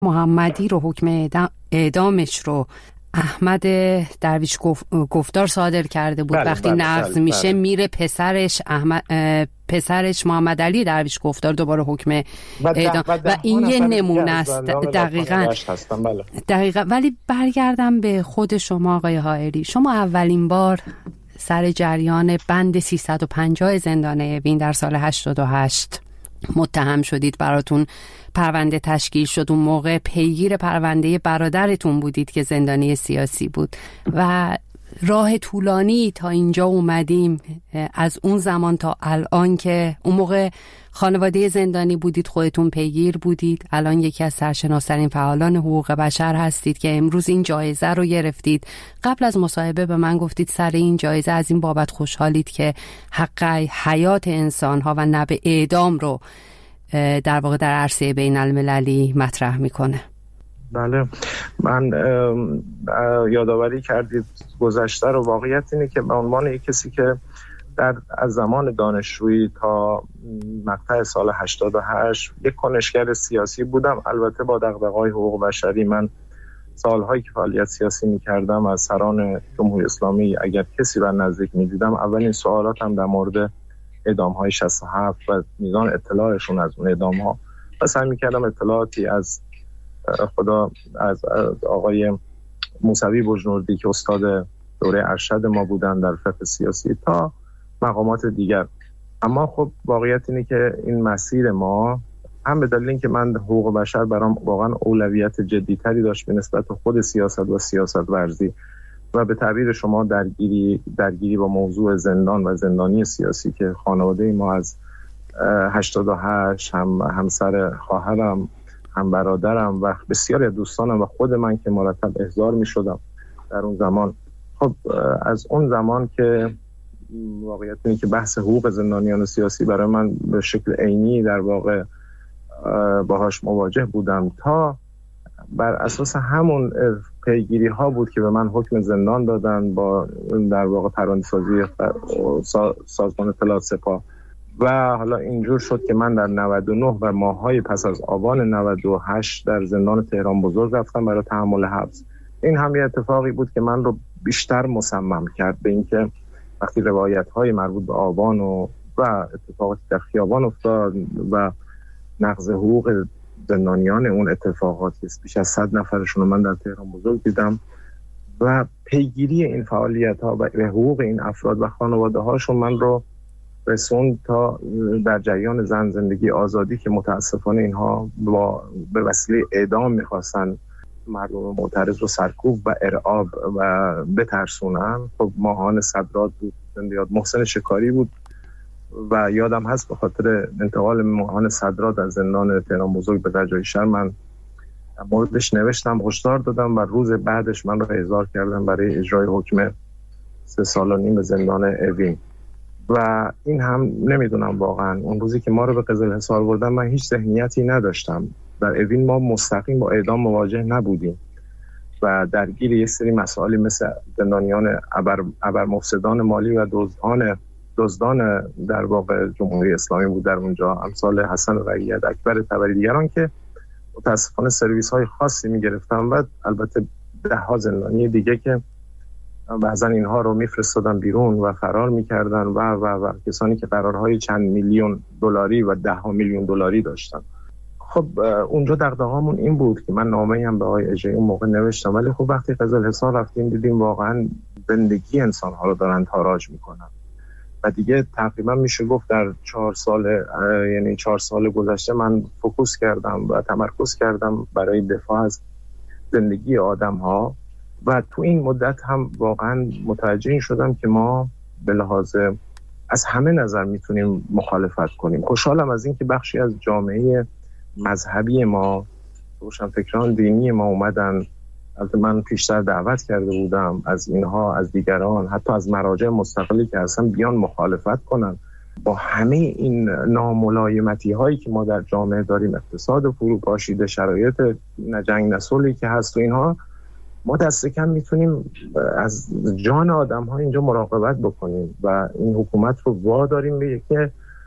محمدی رو حکم اعدامش رو احمد درویش گفتار صادر کرده بود. وقتی نقض میشه میره پسرش محمد علی درویش گفتار دوباره حکم اعدام و این یه نمونه است. دقیقاً. ولی برگردم به خود شما آقای حائری، شما اولین بار سر جریان بند 350 زندان اوین در سال 88 متهم شدید، براتون پرونده تشکیل شد. اون موقع پیگیر پرونده برادرتون بودید که زندانی سیاسی بود و راه طولانی تا اینجا اومدیم، از اون زمان تا الان که اون موقع خانواده زندانی بودید، خودتون پیگیر بودید، الان یکی از سرشناس‌ترین فعالان حقوق بشر هستید که امروز این جایزه رو گرفتید. قبل از مصاحبه به من گفتید سر این جایزه از این بابت خوشحالید که حق حیات انسان‌ها و نه به اعدام رو در واقع در عرصه بین المللی مطرح میکنه. بله، من یادآوری کردید گذشته رو. واقعیت اینه که به عنوان یک کسی که از زمان دانشجویی تا مقطع سال 88 یک کنشگر سیاسی بودم، البته با دغدغه‌های حقوق بشری. من سالهایی که فعالیت سیاسی می‌کردم از سران جمهوری اسلامی اگر کسی رو نزدیک می‌دیدم، اولین سوالاتم در مورد اعدام‌های 67 و میزان اطلاعشون از اون اعدام‌ها و سعی می‌کردم اطلاعاتی از از آقای موسوی بجنوردی که استاد دوره ارشد ما بودن در فقه سیاسی تا مقامات دیگر. اما خب واقعیت اینه که این مسیر ما هم به دلیل اینکه من حقوق بشر برام واقعا اولویت جدی‌تری داشت به نسبت خود سیاست و سیاست ورزی و به تعبیر شما درگیری با موضوع زندان و زندانی سیاسی که خانواده ما از 88 هم همسر خواهرم، هم برادرم و بسیاری از دوستانم و خود من که مرتب احضار می شدم در اون زمان. خب از اون زمان که واقعیت اینه که بحث حقوق زندانیان سیاسی برای من به شکل عینی در واقع باهاش مواجه بودم، تا بر اساس همون پیگیری ها بود که به من حکم زندان دادن با در واقع پرونده‌سازی سازمان اطلاعات سپاه و حالا اینجور شد که من در 99 و ماه‌های پس از آبان 98 در زندان تهران بزرگ رفتم برای تحمل حبس. این هم یه اتفاقی بود که من رو بیشتر مصمم کرد به اینکه وقتی روایت‌های مربوط به آبان و اتفاقاتی در خیابان افتاد و نقض حقوق زندانیان اون اتفاقاتی بیش از 100 نفرشون رو من در تهران بزرگ دیدم و پیگیری این فعالیت‌ها و حقوق این افراد و خانواده‌هاشون من رو رسوند تا در جریان زن زندگی آزادی که متاسفانه اینها به وسیله اعدام میخواستن مردم معترض رو سرکوب و ارعاب و بترسونن. خب ماهان صدرات بود، یاد محسن شکاری بود و یادم هست به خاطر انتقال ماهان صدرات از زندان تهران بزرگ به رجایی شهر من موردش نوشتم، هشدار دادم و روز بعدش من رو احضار کردم برای اجرای حکم 3 سال و نیم به زندان اوین. و این هم نمیدونم واقعا اون روزی که ما رو به قزلحصار بردن من هیچ ذهنیتی نداشتم. در اوین ما مستقیم با اعدام مواجه نبودیم و درگیر یک سری مسائلی مثل زندانیان ابرمفسدان مالی و دزدان در واقع جمهوری اسلامی بود در اونجا، امثال حسن رعیت، اکبر طبری دیگران که متاسفانه سرویس های خاصی میگرفتن و البته 10 زندانی دیگه که بعضا اینها رو میفرستادن بیرون و فرار میکردن و کسانی که قرارهای چند میلیون دلاری و 10 میلیون دلاری داشتن. خب اونجا دغدغه‌مون این بود که من نامه‌ای هم به آقای اژه‌ای اون موقع نوشتم، ولی خب وقتی قزلحصار رفتیم دیدیم واقعا زندگی انسان‌ها رو دارن تاراج میکنن و دیگه تقریبا میشه گفت در 4 سال گذشته من فوکوس کردم و تمرکز کردم برای دفاع از زندگی آدم‌ها و تو این مدت هم واقعا متوجه شدم که ما به لحاظ از همه نظر میتونیم مخالفت کنیم. خوشحالم از این که بخشی از جامعه مذهبی ما، روشنفکران دینی ما اومدن. البته من پیشتر دعوت کرده بودم از اینها، از دیگران، حتی از مراجع مستقلی که اصلا بیان مخالفت کنن با همه این ناملایمتی هایی که ما در جامعه داریم، اقتصاد فروپاشیده، شرایط نجنگ نسلی که هست و اینها. ما دست کم میتونیم از جان آدم ها اینجا مراقبت بکنیم و این حکومت رو واداریم به که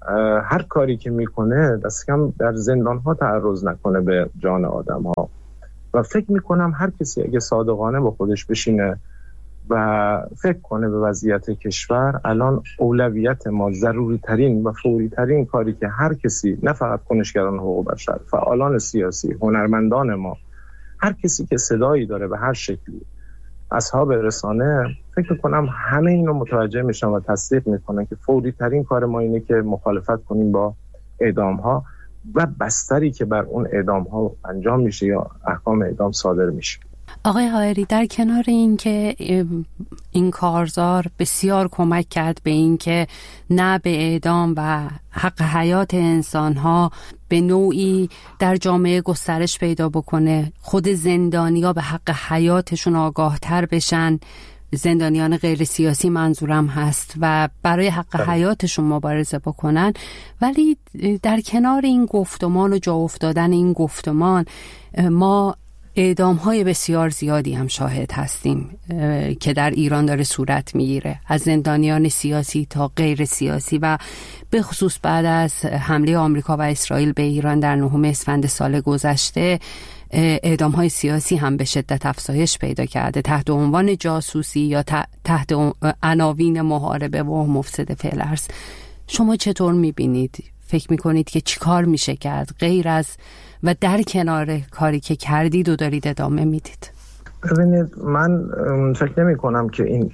هر کاری که میکنه دست کم در زندان ها تعرض نکنه به جان آدم ها. و فکر میکنم هر کسی اگه صادقانه با خودش بشینه و فکر کنه به وضعیت کشور، الان اولویت ما ضروری ترین و فوری ترین کاری که هر کسی، نه فقط کنشگران حقوق بشر، فعالان سیاسی، هنرمندان ما، هر کسی که صدایی داره به هر شکلی، اصحاب رسانه، فکر کنم همه اینو متوجه میشن و تصدیق میکنن که فوری ترین کار ما اینه که مخالفت کنیم با اعدام ها و بستری که بر اون اعدام ها انجام میشه یا احکام اعدام صادر میشه. آقای حائری، در کنار این که این کارزار بسیار کمک کرد به این که نه به اعدام و حق حیات انسان‌ها به نوعی در جامعه گسترش پیدا بکنه، خود زندانی‌ها به حق حیاتشون آگاه‌تر بشن، زندانیان غیر سیاسی منظورم هست، و برای حق حیاتشون مبارزه بکنن، ولی در کنار این گفتمان و جا افتادن این گفتمان ما اعدام‌های بسیار زیادی هم شاهد هستیم که در ایران داره صورت میگیره، از زندانیان سیاسی تا غیر سیاسی، و به خصوص بعد از حمله آمریکا و اسرائیل به ایران در 9 اسفند سال گذشته اعدام‌های سیاسی هم به شدت افزایش پیدا کرده تحت عنوان جاسوسی یا تحت عناوین محاربه و مفسد فعل ارض. شما چطور می‌بینید؟ فکر می‌کنید که چیکار میشه کرد غیر از و در کنار کاری که کردید و دارید ادامه میدید؟ ببینید، من فکر نمی کنم که این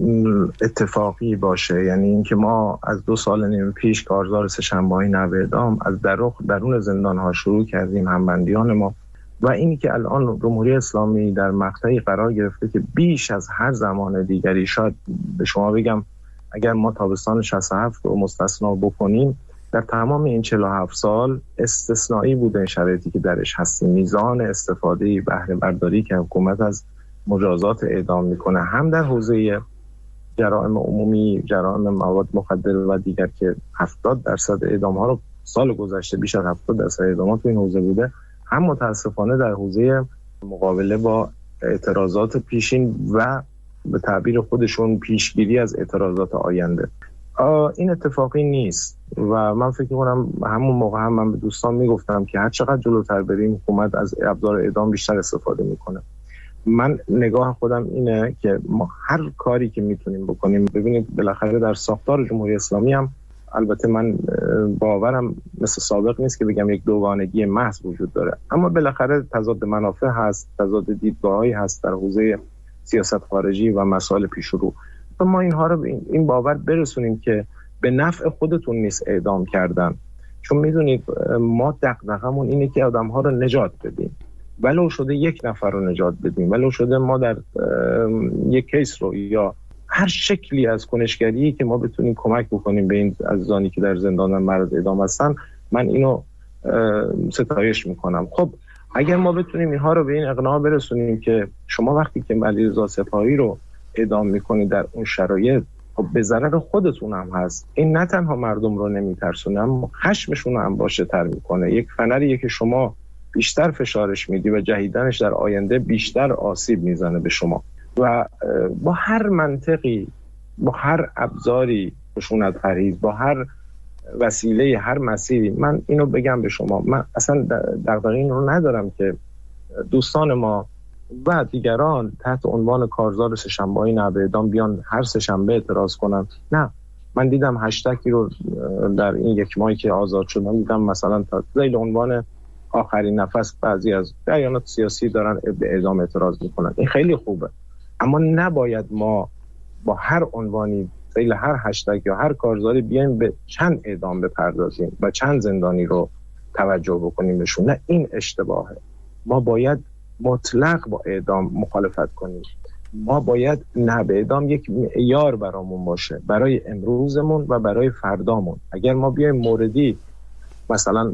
اتفاقی باشه. یعنی اینکه ما از 2 سال نیم پیش کارزار سه‌شنبه‌های نو اعدام از درون زندان ها شروع کردیم، همبندیان ما، و اینی که الان جمهوری اسلامی در مقطعی قرار گرفته که بیش از هر زمان دیگری، شاید به شما بگم اگر ما تابستان 67 رو مستثنا بکنیم، در تمام این 47 سال استثنایی بوده شرایطی که درش هستیم. میزان استفاده بهره برداری که حکومت از مجازات اعدام میکنه، هم در حوزه جرائم عمومی، جرائم مواد مخدر و دیگر که 70% اعدام ها رو سال گذشته، بیش از 70% اعدامات تو این حوزه بوده، هم متاسفانه در حوزه مقابله با اعتراضات پیشین و به تعبیر خودشون پیشگیری از اعتراضات آینده. این اتفاقی نیست و من فکر کنم همون موقع هم من به دوستان میگفتم که هر چقدر جلوتر بریم حکومت از ابزار اعدام بیشتر استفاده میکنه. من نگاه خودم اینه که ما هر کاری که میتونیم بکنیم، ببینید بالاخره در ساختار جمهوری اسلامی هم، البته من باورم مثل سابق نیست که بگم یک دوگانگی محض وجود داره، اما بالاخره تضاد منافع هست، تضاد دیدگاه‌هایی هست در حوزه سیاست خارجی و مسائل پیشرو. ما اینها رو این باور برسونیم که به نفع خودتون نیست اعدام کردن، چون میدونید ما دغدغمون اینه که آدم‌ها رو نجات بدیم، ولو شده یک نفر رو نجات بدیم، ولو شده ما در یک کیس رو یا هر شکلی از کنشگری که ما بتونیم کمک بکنیم به این عزیزانی که در زندان معرض اعدام هستن، من اینو ستایش میکنم. خب اگر ما بتونیم اینها رو به این اقناع برسونیم که شما وقتی که علیرضا سپاهی رو اعدام میکنید در اون شرایط، خب به ضرر خودتون هم هست. این نه تنها مردم رو نمیترسونه، اما خشمشون رو هم باشه تر میکنه. یک فنریه که شما بیشتر فشارش میدی و جهیدنش در آینده بیشتر آسیب میزنه به شما. و با هر منطقی، با هر ابزاری خشونت پرهیز، با هر وسیله، هر مسیری، من اینو بگم به شما، من اصلا دغدغه این رو ندارم که دوستان ما و دیگران تحت عنوان کارزار سه‌شنبه‌های نو اعدام بیان هر سه‌شنبه اعتراض کنن. نه، من دیدم هشتگی رو در این 1 ماهی که آزاد شدم، دیدم مثلا تا ذیل عنوان آخرین نفس بعضی از جریانات سیاسی دارن به اعدام اعتراض میکنن. این خیلی خوبه، اما نباید ما با هر عنوانی، ذیل هر هشتگ یا هر کارزاری بیایم به چند اعدام بپردازیم و چند زندانی رو توجه بکنیم بهشون. نه، این اشتباهه. ما باید مطلق با اعدام مخالفت کنیم. ما باید نه به اعدام یک معیار برامون باشه، برای امروزمون و برای فردامون. اگر ما بیایم موردی، مثلا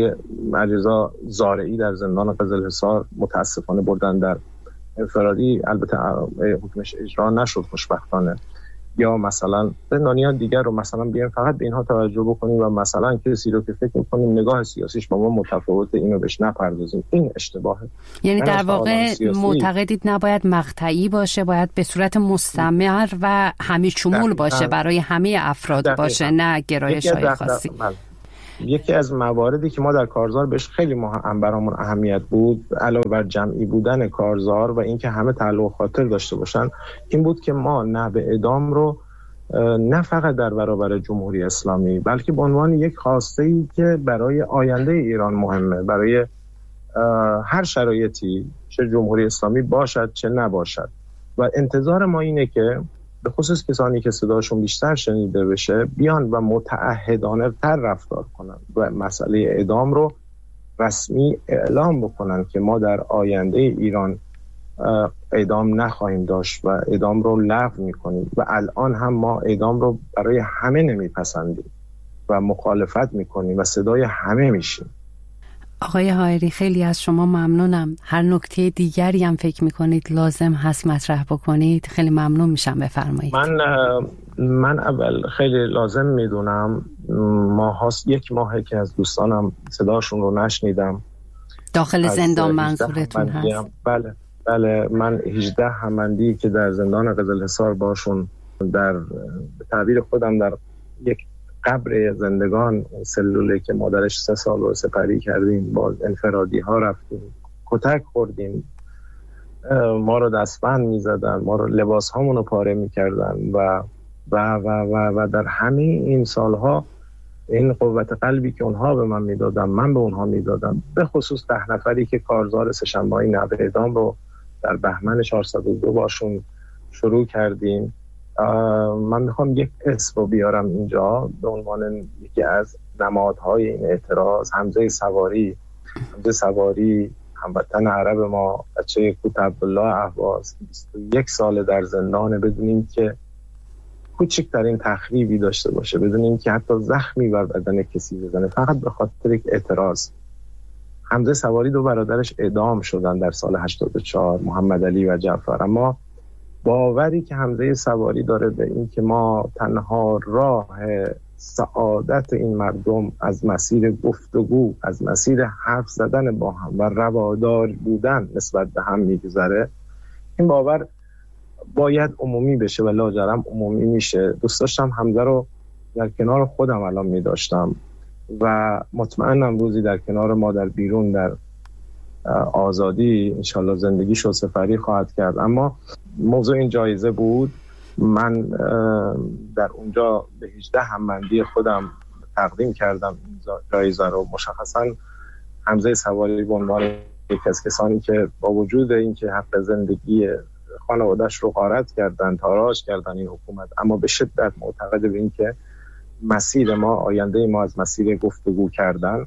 علیرضا زارعی در زندان قزلحصار متاسفانه بردن در انفرادی، البته حکمش اجرا نشد خوشبختانه، یا مثلا زندانیان دیگر رو مثلا بیایم فقط به اینها توجه بکنیم و مثلا کسی رو که فکر می‌کنیم نگاه سیاسیش با ما متفاوته اینو بهش نپردازیم، این اشتباهه. یعنی در واقع معتقدید نباید مقطعی باشه، باید به صورت مستمر و همه شمول باشه، برای همه افراد باشه، نه گرایش‌های خاصی. یکی از مواردی که ما در کارزار بهش خیلی برامون اهمیت بود، علاوه بر جمعی بودن کارزار و اینکه همه تعلق خاطر داشته باشن، این بود که ما نحو اعدام رو نه فقط در برابر جمهوری اسلامی بلکه به عنوان یک خواسته‌ای که برای آینده ایران مهمه، برای هر شرایطی، چه جمهوری اسلامی باشد چه نباشد، و انتظار ما اینه که به خصوص کسانی که صداشون بیشتر شنیده بشه بیان و متعهدانه تر رفتار کنن و مسئله اعدام رو رسمی اعلام بکنن که ما در آینده ایران اعدام نخواهیم داشت و اعدام رو لغو میکنیم. و الان هم ما اعدام رو برای همه نمیپسندیم و مخالفت میکنیم و صدای همه میشیم. آقای حائری خیلی از شما ممنونم. هر نکته دیگری هم فکر میکنید لازم هست مطرح بکنید خیلی ممنون میشم، بفرمایید. من اول خیلی لازم میدونم، یک ماهه که از دوستانم صداشون رو نشنیدم. داخل زندان منظورتون هست؟ بله من 18 همندی که در زندان قزلحصار باشون در تعبیر خودم در یک قبر زندگان، سلوله که ما درش 3 سال رو سپری کردیم، با انفرادی ها رفتیم، کتک خوردیم، ما رو دستبند میزدن، ما رو لباس هامون رو پاره میکردن و در همه این سالها این قوت قلبی که اونها به من میدادن من به اونها میدادم. به خصوص 10 نفری که کارزار سه‌شنبه‌ای نحو اعدام رو در بهمن 402 باشون شروع کردیم. من میخوام یک اسم رو بیارم اینجا به عنوان یکی از نمادهای این اعتراض. حمزه سواری هموطن عرب ما، بچه کوت عبدالله اهواز، 21 ساله در زندانه بدونیم که کوچکترین تخریبی داشته باشه، بدونیم که حتی زخمی بر بدن کسی بزنه، فقط به خاطر یک اعتراض. حمزه سواری 2 برادرش اعدام شدن در سال 84، محمد علی و جعفر. اما باوری که حمزه سواری داره به این که ما تنها راه سعادت این مردم از مسیر گفتگو، از مسیر حرف زدن با هم و روادار بودن نسبت به هم میگذره، این باور باید عمومی بشه و لاجرم عمومی میشه. دوست داشتم حمزه رو در کنار خودم الان میداشتم و مطمئنم روزی در کنار ما در بیرون در آزادی انشالله زندگیشو سپری خواهد کرد. اما موضوع این جایزه بود. من در اونجا به 18 هممندی خودم تقدیم کردم این جایزه رو. مشخصا حمزه سواری به عنوان یک از کسانی که با وجود اینکه حق زندگی خانواده‌اش رو غارت کردن، تاراج کردن این حکومت، اما به شدت معتقد به این که مسیر ما، آینده ما از مسیر گفتگو کردن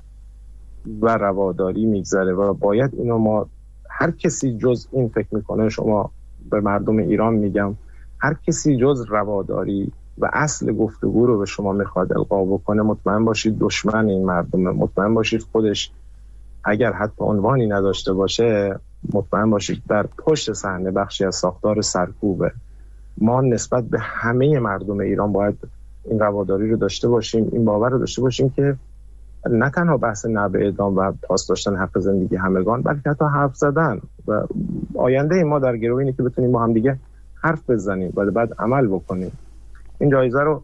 و رواداری میگذره و باید اینو ما، هر کسی جز این فکر میکنه، شما به مردم ایران میگم، هر کسی جز رواداری و اصل گفتگو رو به شما میخواد القا بکنه، مطمئن باشید دشمن این مردمه. مطمئن باشید خودش اگر حتی عنوانی نداشته باشه، مطمئن باشید در پشت صحنه بخشی از ساختار سرکوبه. ما نسبت به همه مردم ایران باید این رواداری رو داشته باشیم، این باور رو داشته باشیم که نه تنها بحث نحو اعدام و پاس داشتن حق زندگی همگان، بلکه حتی حرف زدن و آینده ما در گروه اینه که بتونیم با هم دیگه حرف بزنیم و بعد عمل بکنیم. این جایزه رو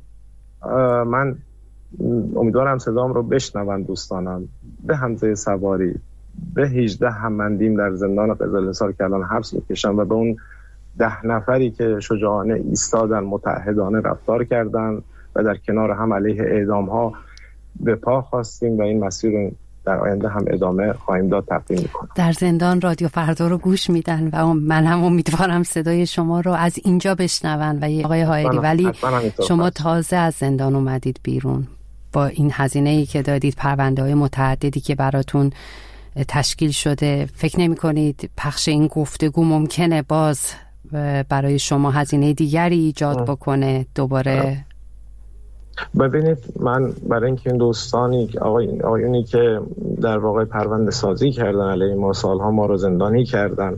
من امیدوارم صدام رو بشنون دوستانم، به حمزه سواری، به 18 هممندیم در زندان قزلحصار که الان حبس میکشن و به اون 10 نفری که شجاعانه ایستادن، متعهدانه رفتار کردن و در کنار هم علیه اعدام ها به پا خواستیم و این مسیر رو در آینده هم ادامه خواهیم داد تقدیم میکنم. در زندان رادیو فردا رو گوش میدن و من هم امیدوارم صدای شما رو از اینجا بشنون. و آقای حائری، ولی شما تازه از زندان اومدید بیرون با این هزینه‌ای که دادید، پرونده‌های متعددی که براتون تشکیل شده، فکر نمی‌کنید پخش این گفتگو ممکنه باز برای شما هزینه دیگری ایجاد بکنه دوباره؟ ببینید، من برای اینکه این دوستانی آقایونی که در واقع پرونده سازی کردن علیه ما، سالها ما رو زندانی کردن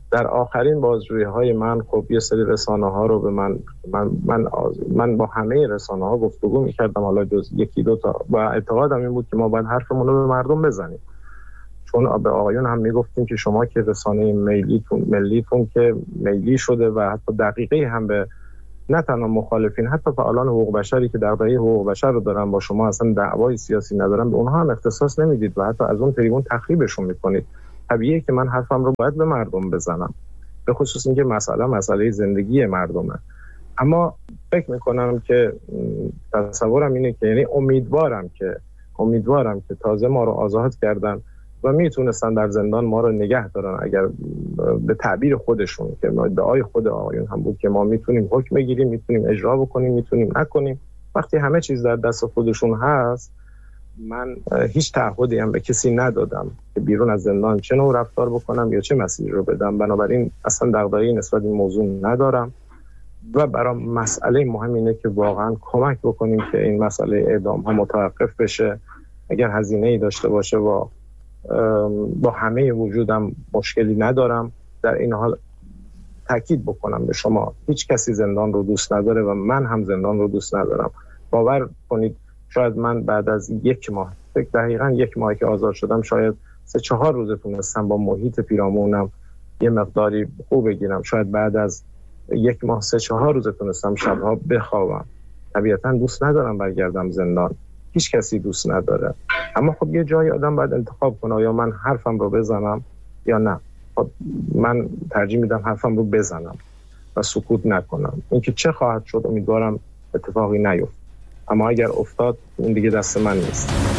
در آخرین بازجویی‌های من خب یه سری رسانه‌ها رو به من با همه رسانه‌ها گفتگو می‌کردم، حالا جز یکی دو تا، و اعتقادم این بود که ما باید حرفمون رو به مردم بزنیم، چون به آقایون هم میگفتیم که شما که رسانه ملیتون که میلی شده و حتی دقیقه هم به نه تنها مخالفین، حتی فعالان حقوق بشری که دغدغه حقوق بشر رو دارن با شما اصلا دعوای سیاسی ندارن، به اونها هم اختصاص نمیدید و حتی از اون تریبون تخریبشون میکنید. طبیعیه که من حرفم رو باید به مردم بزنم، به خصوص اینکه مسئله زندگی مردمه. اما فکر میکنم که تصورم اینه که یعنی امیدوارم که تازه ما رو آزاد کردن و میتونستن در زندان ما رو نگه دارن، اگر به تعبیر خودشون که ادعای خود آقایون هم بود که ما میتونیم حکم بگیریم، میتونیم اجرا بکنیم، میتونیم نکنیم. وقتی همه چیز در دست خودشون هست، من هیچ تعهدی هم به کسی ندادم که بیرون از زندان چه نوع رفتار بکنم یا چه مسیری رو بدم، بنابراین اصلا دغدغه‌ای نسبت به این موضوع ندارم و برام مسئله مهم اینه که واقعا کمک بکنیم که این مسئله اعدام ها متوقف بشه. اگر هزینه‌ای داشته باشه و با همه وجودم مشکلی ندارم. در این حال تاکید بکنم به شما، هیچ کسی زندان رو دوست نداره و من هم زندان رو دوست ندارم. باور کنید شاید من بعد از دقیقاً یک ماه که آزاد شدم، شاید 3-4 روز تونستم با محیط پیرامونم یه مقداری خوب بگیرم. شاید بعد از یک ماه 3-4 روز تونستم شبها بخوابم. طبیعتاً دوست ندارم برگردم زندان، هیچ کسی دوست نداره، اما خب یه جایی آدم باید انتخاب کنه، یا من حرفم رو بزنم یا نه. خب من ترجیح میدم حرفم رو بزنم و سکوت نکنم. اینکه چه خواهد شد امیدوارم اتفاقی نیفته، اما اگر افتاد اون دیگه دست من نیست.